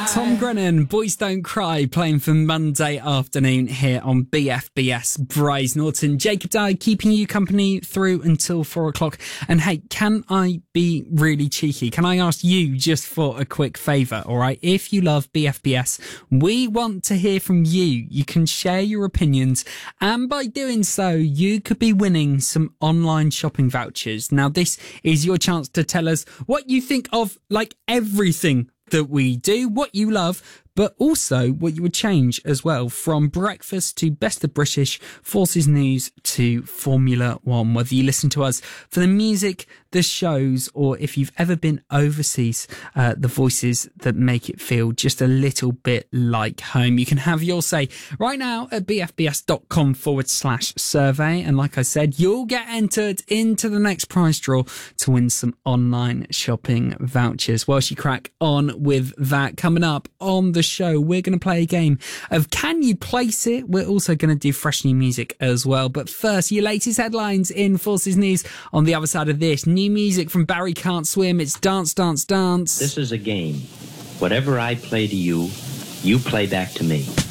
Tom Grennan, Boys Don't Cry, playing for Monday afternoon here on BFBS. Bryce Norton, Jacob Dye, keeping you company through until 4 o'clock. And hey, can I be really cheeky? Can I ask you just for a quick favour, all right? If you love BFBS, we want to hear from you. You can share your opinions, and by doing so, you could be winning some online shopping vouchers. Now, this is your chance to tell us what you think of, like, everything that we do, what you love, but also what you would change as well, from breakfast to Best of British, Forces News to Formula One. Whether you listen to us for the music, the shows, or if you've ever been overseas, the voices that make it feel just a little bit like home. You can have your say right now at bfbs.com/survey. And like I said, you'll get entered into the next prize draw to win some online shopping vouchers. Whilst you crack on with that, coming up on the show, we're going to play a game of Can You Place It? We're also going to do fresh new music as well. But first, your latest headlines in Forces News. On the other side of this, new music from Barry Can't Swim. It's Dance, Dance, Dance. This is a game. Whatever I play to you, you play back to me.